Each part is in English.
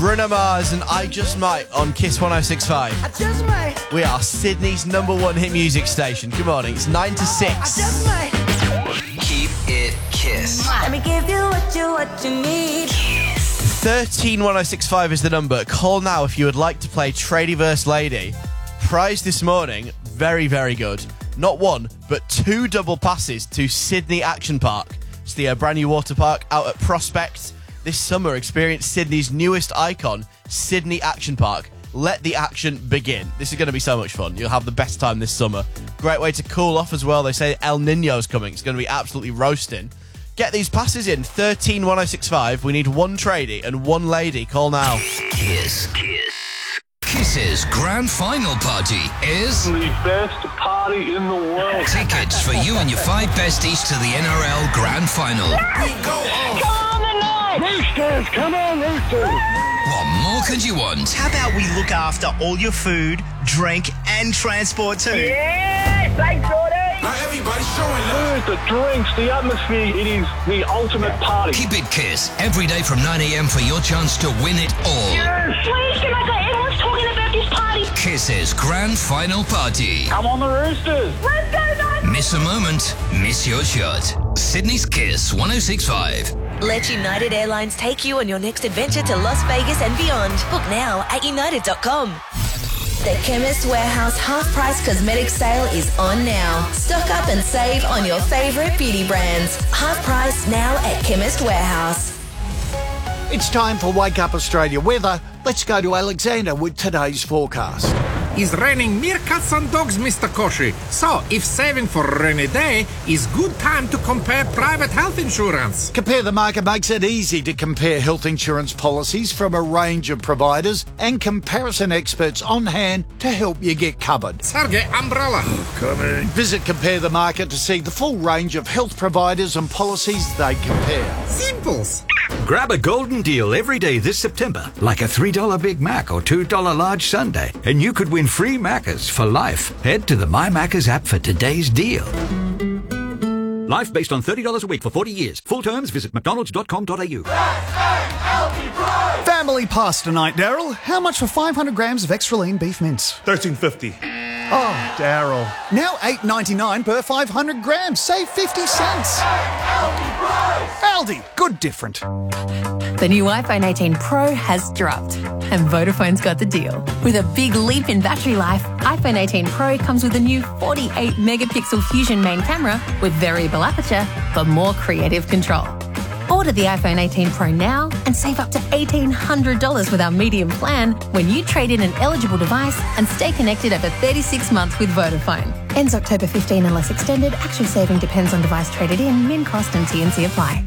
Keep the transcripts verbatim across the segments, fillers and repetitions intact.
Bruno Mars and I Just Might on Kiss one oh six point five. I just might. We are Sydney's number one hit music station. Good morning, it's nine to six. I just might. Keep it Kiss. Let me give you what you, what you need. thirteen one oh six five is the number. Call now if you would like to play Tradie vs Lady. Prize this morning, very, very good. Not one, but two double passes to Sydney Action Park. It's the uh, brand new water park out at Prospect. This summer, experience Sydney's newest icon, Sydney Action Park. Let the action begin. This is going to be so much fun. You'll have the best time this summer. Great way to cool off as well. They say El Niño's coming. It's going to be absolutely roasting. Get these passes in. thirteen one oh six five. We need one tradie and one lady. Call now. Kiss. Kiss. Kiss's grand final party is the best party in the world. Tickets for you and your five besties to the N R L grand final. We go on. Come on tonight. Roosters, come on, Roosters. What more could you want? How about we look after all your food, drink, and transport too? Yeah, thanks, Jordy. Now everybody's showing love. The drinks, the atmosphere, it is the ultimate party. Keep it Kiss every day from nine a.m. for your chance to win it all. Yes. Please, can I go? Everyone's talking about this party. Kiss's grand final party. Come on, the Roosters. Let's go, guys. Miss a moment, miss your shot. Sydney's Kiss one oh six point five. Let United Airlines take you on your next adventure to Las Vegas and beyond. Book now at united dot com. The Chemist Warehouse half-price cosmetic sale is on now. Stock up and save on your favourite beauty brands. Half price now at Chemist Warehouse. It's time for Wake Up Australia weather. Let's go to Alexander with today's forecast. It's raining meerkats and dogs, Mister Koshi. So, if saving for a rainy day is good time to compare private health insurance. Compare the Market makes it easy to compare health insurance policies from a range of providers and comparison experts on hand to help you get covered. Sergey, umbrella. Coming. Visit Compare the Market to see the full range of health providers and policies they compare. Simples. Grab a golden deal every day this September, like a three dollar Big Mac or two dollar large sundae, and you could win free Maccas for life. Head to the My Maccas app for today's deal. Life based on thirty dollars a week for forty years. Full terms, visit mcdonalds dot com dot a u. Family pasta night, Daryl. How much for five hundred grams of extra lean beef mince? thirteen fifty. Oh, Daryl. Now eight ninety-nine per five hundred grams. Save fifty cents. Aldi. Good different. The new iPhone eighteen Pro has dropped, and Vodafone's got the deal. With a big leap in battery life, iPhone eighteen Pro comes with a new forty-eight megapixel Fusion main camera with variable aperture for more creative control. Order the iPhone eighteen Pro now and save up to eighteen hundred dollars with our medium plan when you trade in an eligible device and stay connected over thirty-six months with Vodafone. Ends October fifteenth unless extended. Actual saving depends on device traded in. Min cost and T and C apply.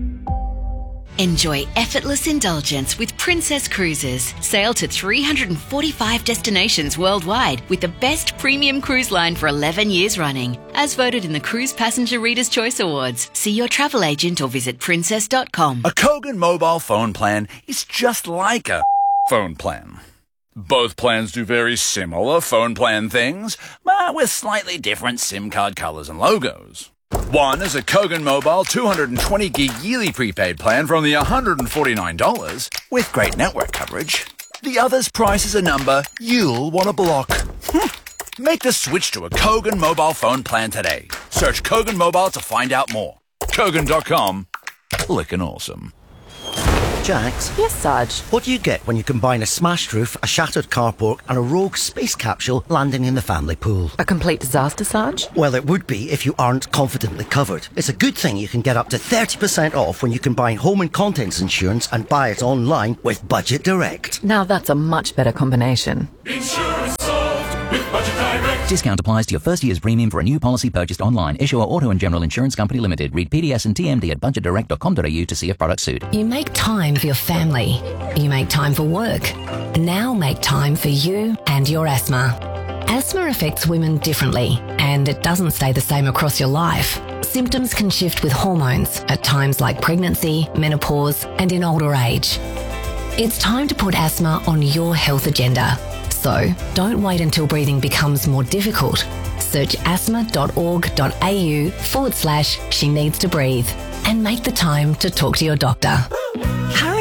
Enjoy effortless indulgence with Princess Cruises. Sail to three hundred forty-five destinations worldwide with the best premium cruise line for eleven years running. As voted in the Cruise Passenger Reader's Choice Awards. See your travel agent or visit princess dot com. A Kogan mobile phone plan is just like a phone plan. Both plans do very similar phone plan things, but with slightly different SIM card colours and logos. One is a Kogan Mobile two hundred twenty gig yearly prepaid plan for only one hundred forty-nine dollars with great network coverage. The other's price is a number you'll want to block. Make the switch to a Kogan mobile phone plan today. Search Kogan Mobile to find out more. Kogan dot com. Lickin' awesome. Jax? Yes, Sarge? What do you get when you combine a smashed roof, a shattered carport and a rogue space capsule landing in the family pool? A complete disaster, Sarge? Well, it would be if you aren't confidently covered. It's a good thing you can get up to thirty percent off when you combine home and contents insurance and buy it online with Budget Direct. Now that's a much better combination. Insurance solved with Budget Direct. Discount applies to your first year's premium for a new policy purchased online. Issuer Auto and General Insurance Company Limited. Read P D S and T M D at budget direct dot com dot a u to see if products suit. You make time for your family. You make time for work. Now make time for you and your asthma. Asthma affects women differently, and it doesn't stay the same across your life. Symptoms can shift with hormones at times like pregnancy, menopause, and in older age. It's time to put asthma on your health agenda. So, don't wait until breathing becomes more difficult. Search asthma dot org dot a u forward slash she needs to breathe and make the time to talk to your doctor. Hurry!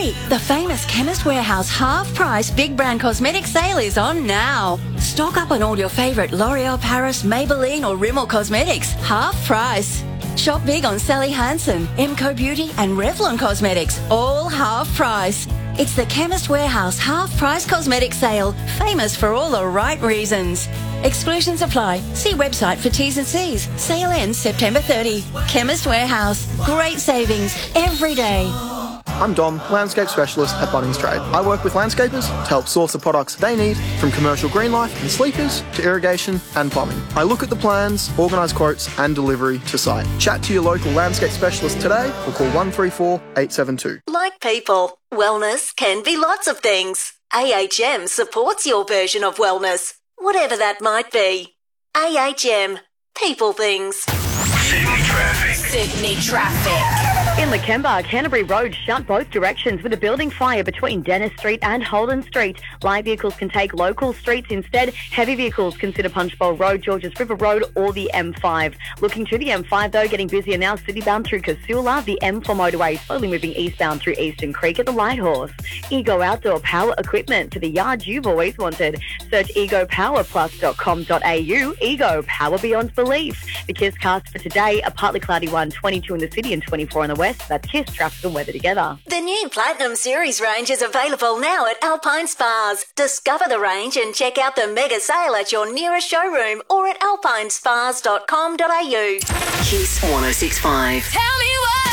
thirty. The famous Chemist Warehouse half-price big brand cosmetic sale is on now. Stock up on all your favourite L'Oreal Paris, Maybelline or Rimmel cosmetics. Half price. Shop big on Sally Hansen, Emco Beauty and Revlon Cosmetics. All half price. It's the Chemist Warehouse half-price cosmetic sale. Famous for all the right reasons. Exclusions apply. See website for T's and C's. Sale ends September thirtieth. Chemist Warehouse. Great savings every day. I'm Dom, landscape specialist at Bunnings Trade. I work with landscapers to help source the products they need, from commercial green life and sleepers to irrigation and plumbing. I look at the plans, organise quotes and delivery to site. Chat to your local landscape specialist today or call one three four, eight seven two. Like people, wellness can be lots of things. A H M supports your version of wellness, whatever that might be. A H M, people things. Sydney traffic. Sydney traffic. In Lakemba, Canterbury Road shut both directions with a building fire between Dennis Street and Holden Street. Light vehicles can take local streets instead. Heavy vehicles consider Punchbowl Road, Georges River Road or the M five. Looking to the M five though, getting busier now, citybound through Casula, the M four motorway slowly moving eastbound through Eastern Creek at the Lighthorse. Ego Outdoor Power Equipment for the yard you've always wanted. Search ego power plus dot com dot a u. Ego, power beyond belief. The Kiss cast for today, a partly cloudy one, twenty-two in the city and twenty-four in the west. That's Kiss, traffic and weather together. The new Platinum Series range is available now at Alpine Spas. Discover the range and check out the mega sale at your nearest showroom or at alpine spas dot com dot a u. Kiss one oh six point five. Tell me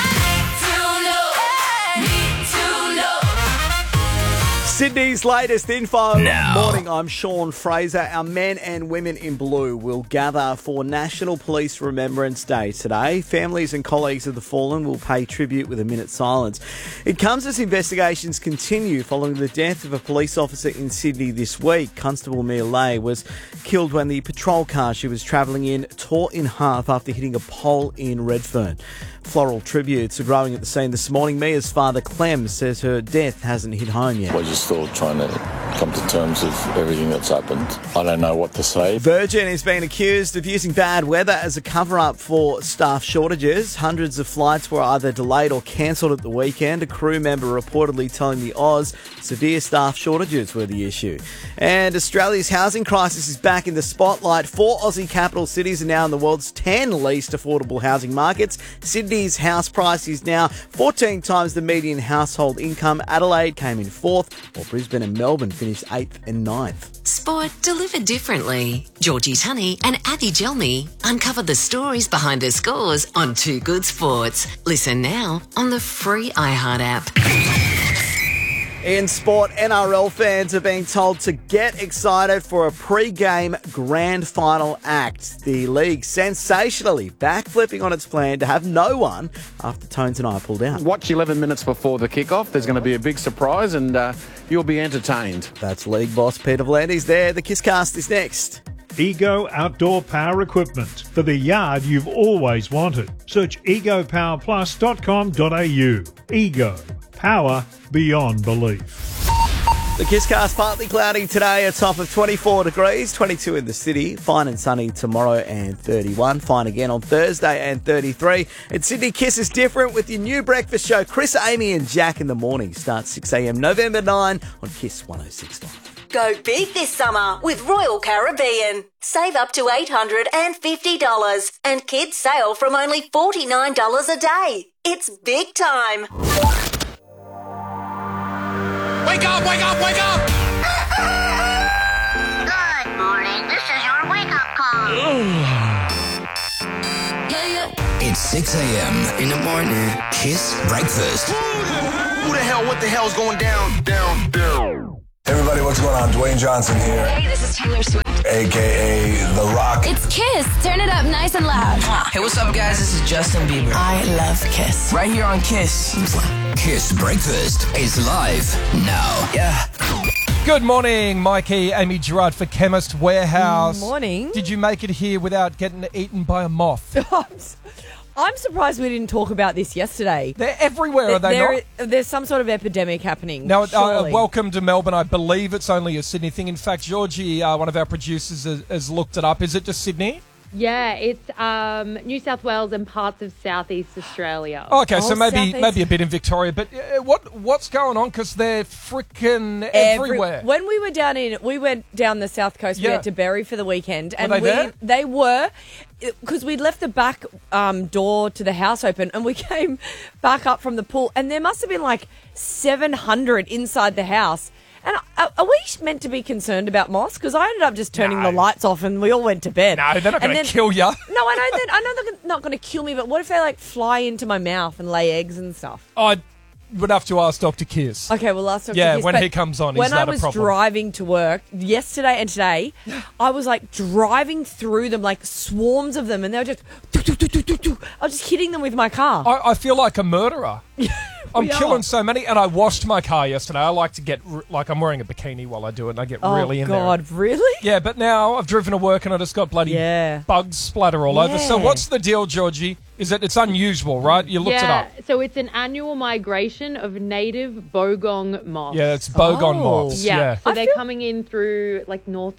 Sydney's latest info. Now. Morning, I'm Sean Fraser. Our men and women in blue will gather for National Police Remembrance Day today. Families and colleagues of the fallen will pay tribute with a minute's silence. It comes as investigations continue following the death of a police officer in Sydney this week. Constable Mia Lay was killed when the patrol car she was travelling in tore in half after hitting a pole in Redfern. Floral tributes are growing at the scene this morning. Mia's father, Clem, says her death hasn't hit home yet. We're just still trying to come to terms with everything that's happened. I don't know what to say. Virgin is being accused of using bad weather as a cover-up for staff shortages. Hundreds of flights were either delayed or cancelled at the weekend. A crew member reportedly telling the Oz severe staff shortages were the issue. And Australia's housing crisis is back in the spotlight. Four Aussie capital cities are now in the world's ten least affordable housing markets. Sydney's house price is now fourteen times the median household income. Adelaide came in fourth, while Brisbane and Melbourne finished eighth and ninth. Sport delivered differently. Georgie Tunney and Abby Gelmy uncover the stories behind the scores on Too Good Sports. Listen now on the free iHeart app. In sport, N R L fans are being told to get excited for a pre-game grand final act. The league sensationally backflipping on its plan to have no one after Tones and I pulled out. Watch eleven minutes before the kickoff. There's going to be a big surprise and uh, you'll be entertained. That's league boss Peter V'landys there. The Kisscast is next. Ego Outdoor Power Equipment for the yard you've always wanted. Search ego power plus dot com dot a u. Ego. Power beyond belief. The Kisscast partly cloudy today, a top of twenty-four degrees, twenty-two in the city, fine and sunny tomorrow and thirty-one, fine again on Thursday and thirty-three. And Sydney Kiss is different with your new breakfast show, Chris, Amy and Jack in the morning. Starts six a.m. November ninth on Kiss one oh six point five. Go big this summer with Royal Caribbean. Save up to eight hundred fifty dollars and kids sail from only forty-nine dollars a day. It's big time. Wake up, wake up, wake up! Good morning. This is your wake-up call. Yeah, yeah. It's six a.m. in the morning. Kiss Breakfast. Who the hell, what the hell's going down, down, down? Everybody, what's going on? Dwayne Johnson here. Hey, this is Taylor Swift. A K A The Rock. It's Kiss. Turn it up nice and loud. Hey, what's up, guys? This is Justin Bieber. I love Kiss. Right here on Kiss. Kiss Breakfast is live now. Yeah. Good morning, Mikey, Amy Gerard for Chemist Warehouse. Morning. Did you make it here without getting eaten by a moth? I'm surprised we didn't talk about this yesterday. They're everywhere, are they there, not? There's some sort of epidemic happening. Now, uh, surely. welcome to Melbourne. I believe it's only a Sydney thing. In fact, Georgie, uh, one of our producers, has, has looked it up. Is it just Sydney? Yeah, it's um, New South Wales and parts of southeast Australia. Okay, so Oh, maybe Southeast. maybe a bit in Victoria, but uh, what what's going on? Because they're freaking Every- everywhere. When we were down in, we went down the south coast. We Yeah. went to Berry for the weekend, and they we there? they were because we'd left the back um, door to the house open, and we came back up from the pool, and there must have been like seven hundred inside the house. And are, are we meant to be concerned about moths? Because I ended up just turning No. the lights off, and we all went to bed. No, they're not And going to then- kill you. No, I know that. I know they're not going to kill me, but what if they like fly into my mouth and lay eggs and stuff? I would have to ask Doctor Kiss. Okay, well, last time. Yeah, when he comes on, when is that I was a problem? driving to work yesterday and today, I was like driving through them, like swarms of them, and they were just. doo, doo, doo, doo, doo, doo. I was just hitting them with my car. I, I feel like a murderer. I'm We are. killing so many, and I washed my car yesterday. I like to get, r- like, I'm wearing a bikini while I do it, and I get Oh, really in God, there. really? Yeah, but now I've driven to work, and I just got bloody Yeah. bugs splatter all over. So Yeah. what's the deal, Georgie? Is that it's unusual, right? You looked yeah, it up. so it's an annual migration of native bogong moths. Yeah, it's bogon Oh. moths. Yeah, Yeah. so I they're feel- coming in through like north,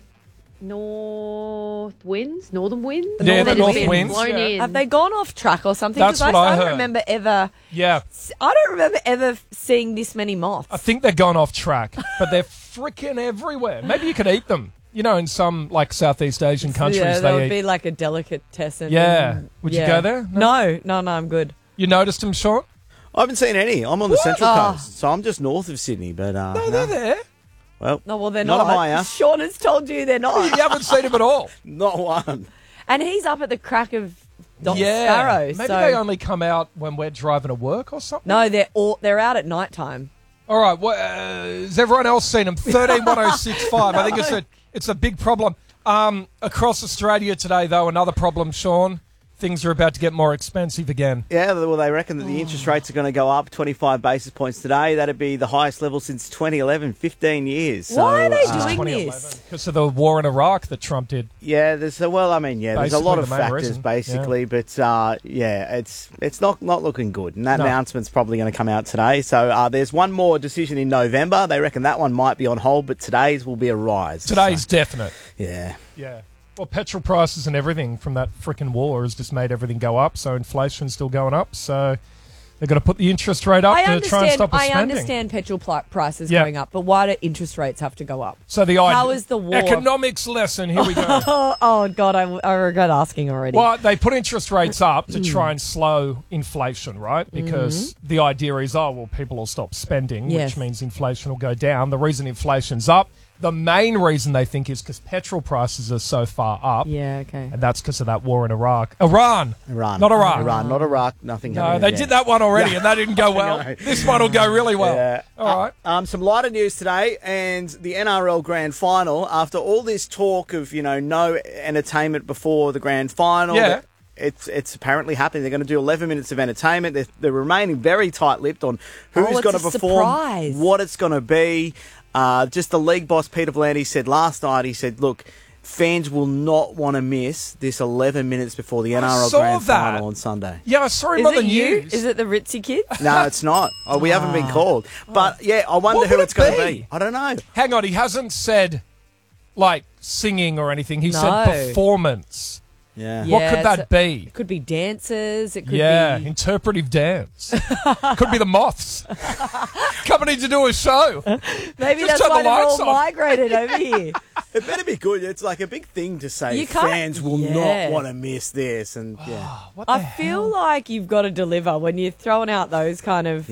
north winds, northern winds. Yeah, the They're just north being winds, blown yeah. in. Have they gone off track or something? That's 'Cause what I I don't heard. remember ever. Yeah. I don't remember ever seeing this many moths. I think they're gone off track, but they're freaking everywhere. Maybe you could eat them. You know, in some, like, Southeast Asian countries, yeah, that they would eat. be like a delicatessen. Yeah. Would you Yeah. go there? No, no, no, I'm good. You noticed them, Sean? I haven't seen any. I'm on the What? Central Oh. Coast, so I'm just north of Sydney. But uh, No, they're there. Well, No, well, they're not not. am I, huh? Sean has told you they're not. You haven't seen them at all. Not one. And he's up at the crack of Dot yeah. Sparrow. Maybe so they only come out when we're driving to work or something. no, they're all they're out at night time. All right. Well, uh, has everyone else seen them? thirteen one oh six five. I think it's a it's a big problem. Um, across Australia today, though, another problem, Sean. Things are about to get more expensive again. Yeah, well, they reckon that the interest rates are going to go up twenty-five basis points today. That'd be the highest level since twenty eleven, fifteen years. Why are they uh, doing twenty eleven. this? Because of the war in Iraq that Trump did. Yeah, there's a, well, I mean, yeah, there's a lot Basically of the main factors reason, basically, but uh, yeah, it's it's not not looking good, and that No. announcement's probably going to come out today. So uh, there's one more decision in November. They reckon that one might be on hold, but today's will be a rise. Today's So, definite. yeah. Yeah. Well, petrol prices and everything from that freaking war has just made everything go up. So inflation's still going up. So they've got to put the interest rate up I to try and understand. stop us I spending. understand petrol pl- prices Yeah. going up, but why do interest rates have to go up? So the How idea- is the war? economics lesson. Here we go. Oh, oh God, I, I regret asking already. Well, they put interest rates up to try and slow inflation, right? Because the idea is, oh, well, people will stop spending, Yes. which means inflation will go down. The reason inflation's up, the main reason they think is because petrol prices are so far up. Yeah, okay. And that's because of that war in Iraq. Iran. Iran. Not Iraq. Iran, not Iraq, nothing No, happening they yet. did that one already, Yeah. and that didn't go I well. know. This one will go really well. Yeah. All right. Uh, um, some lighter news today, and the N R L Grand Final. After all this talk of you know no entertainment before the Grand Final, Yeah. that- it's it's apparently happening. They're going to do eleven minutes of entertainment. They're, they're remaining very tight-lipped on Oh, who's it's going to a perform, surprise. what it's going to be. Uh, just the league boss Peter V'landys said last night. He said, "Look." Fans will not want to miss this eleven minutes before the N R L saw Grand that. Final on Sunday. Yeah, I saw him Is on the it you? news. Is it the Ritzy kids? No, it's not. Oh, we haven't been called. But yeah, I wonder What who would it's it going to be? be. I don't know. Hang on, he hasn't said, like, singing or anything. He No. said performance. Yeah. What could Yeah, that it's- be? It could be dancers. It could Yeah, be. interpretive dance. Could be the moths coming in to do a show. Maybe Just that's turn why the they're all lights off. migrated over here. It better be good. It's like a big thing to say. You can't- Fans will Yeah. not want to miss this, and yeah, What the I hell? feel like you've got to deliver when you're throwing out those kind of.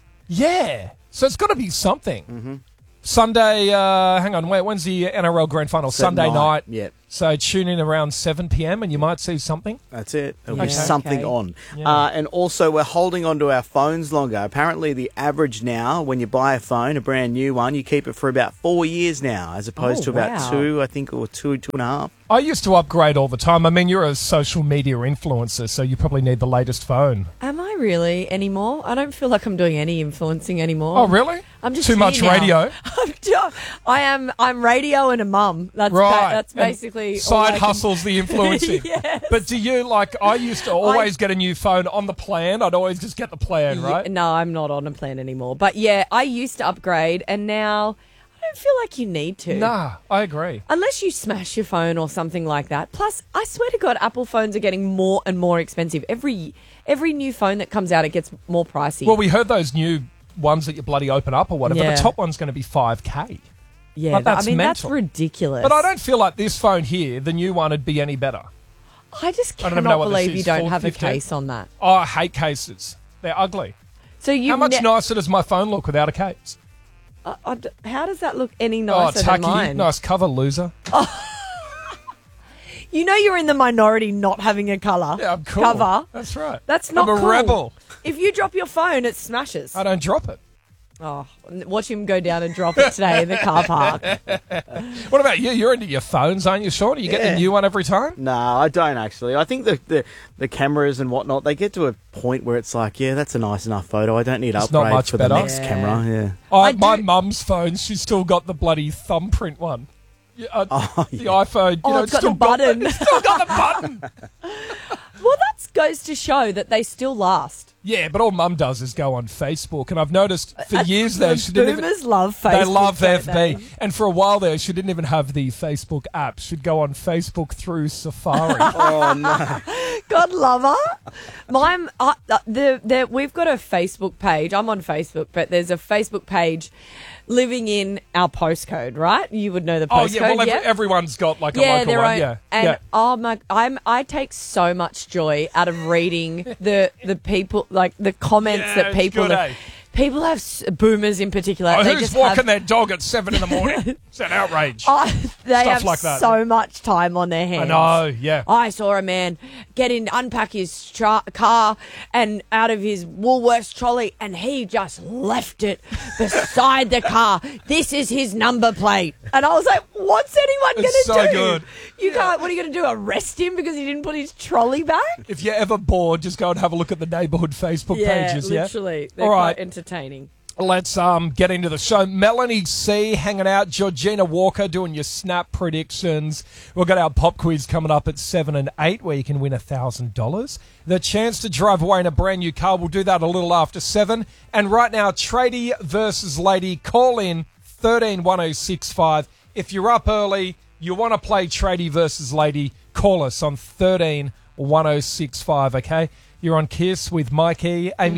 Yeah. So it's got to be something. Mm-hmm. Sunday, uh, hang on, wait, when's the N R L Grand Final? Seven Sunday night. Yep, So tune in around seven p.m. and you might see something. that's it. There'll Yeah. be something Okay. on. Yeah. Uh, and also, we're holding on to our phones longer. Apparently, the average now, when you buy a phone, a brand new one, you keep it for about four years now, as opposed Oh, to about wow. two, I think, or two, two and a half. I used to upgrade all the time. I mean, you're a social media influencer, so you probably need the latest phone. Am I really anymore? I don't feel like I'm doing any influencing anymore. Oh, really? I'm just Too here much now. radio? I'm ju- I am. I'm radio and a mum. That's ba- Right. that's And basically all side I can- hustles the influencing. Yes. But do you like? I used to always get a new phone on the plan. I'd always just get the plan, Yeah, right? no, I'm not on a plan anymore. But yeah, I used to upgrade, and now I don't feel like you need to. Nah, I agree. Unless you smash your phone or something like that. Plus, I swear to God, Apple phones are getting more and more expensive. Every every new phone that comes out, it gets more pricey. Well, we heard those new ones that you bloody open up or whatever. Yeah. The top one's going to be five K. yeah, Like, that's I mean, mental. that's ridiculous. But I don't feel like this phone here, the new one, would be any better. I just I don't even know cannot what this believe is, you don't four have a fifteen? case on that. Oh, I hate cases. They're ugly. So you How much ne- nicer does my phone look without a case? Uh, I d- how does that look any Oh, nicer tacky. than mine? Nice cover, loser. You know you're in the minority not having a colour Yeah, I'm cool. cover. That's right. That's not I'm a cool. rebel. If you drop your phone, it smashes. I don't drop it. Oh, watch him go down and drop it today in the car park. What about you? You're into your phones, aren't you, Sean? You get Yeah. the new one every time? No, I don't actually. I think the, the the cameras and whatnot, they get to a point where it's like, yeah, that's a nice enough photo. I don't need to It's not upgrade much for better. the next Yeah. camera. Yeah. I, my mum's phone, she's still got the bloody thumbprint one. Yeah, uh, Oh, the iPhone. You Oh, know, it's got still the button. It's still got the button. Well, that goes to show that they still last. Yeah, but all Mum does is go on Facebook, and I've noticed for Uh, years the there she didn't boomers even, love They Facebook, love don't F B, they? and for a while there she didn't even have the Facebook app. She'd go on Facebook through Safari. Oh no! God love her. Mine, uh, the, the, we've got a Facebook page. I'm on Facebook, but there's a Facebook page living in our postcode, right? You would know the Oh postcode. yeah, well every, yeah? everyone's got like a yeah, local their one. own, Yeah, and yeah. oh my, I'm I take so much joy out of reading the the people, like the comments Yeah, that it's people good, have, eh? people have s- boomers in particular. Oh, they who's just walking have, their dog at seven in the morning? It's an outrage. Oh, they Stuff have like that. so much time on their I hands. know. Yeah. I saw a man get in, unpack his tra- car and out of his Woolworths trolley, and he just left it beside the car. This is his number plate. And I was like, what's anyone going to It's so do? good. You can't, what are you going to do, arrest him because he didn't put his trolley back? If you're ever bored, just go and have a look at the neighbourhood Facebook yeah, pages. Yeah, literally. They're All right. quite entertaining. Let's um get into the show. Melanie C hanging out, Georgina Walker doing your snap predictions. We've got our pop quiz coming up at seven and eight, where you can win a thousand dollars. The chance to drive away in a brand new car. We'll do that a little after seven. And right now, tradie versus lady. Call in thirteen one oh six five. If you're up early, you want to play tradie versus lady, call us on thirteen one oh six five. Okay, you're on Kiss with Mikey, Amy.